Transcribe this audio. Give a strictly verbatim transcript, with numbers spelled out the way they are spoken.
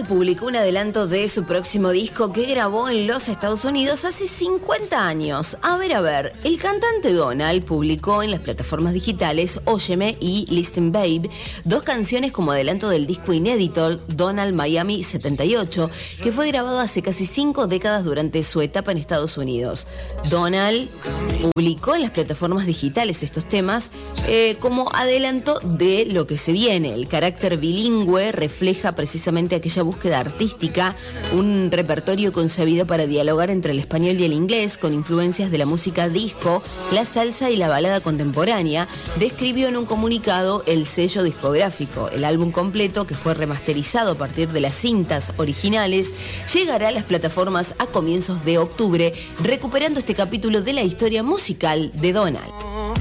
publicó un adelanto de su próximo disco que grabó en los Estados Unidos hace cincuenta años. A ver, a ver, el cantante Donald publicó en las plataformas digitales Óyeme y Listen Babe, dos canciones como adelanto del disco inédito Donald Miami setenta y ocho, que fue grabado hace casi cinco décadas durante su etapa en Estados Unidos. Donald publicó en las plataformas digitales estos temas eh, como adelanto de lo que se viene. El carácter bilingüe refleja precisamente aquella búsqueda artística, un repertorio concebido para dialogar entre el español y el inglés, con influencias de la música disco, la salsa y la balada contemporánea, describió en un comunicado el sello discográfico. El álbum completo, que fue remasterizado a partir de las cintas originales, llegará a las plataformas a comienzos de octubre, recuperando este capítulo de la historia musical de Donald.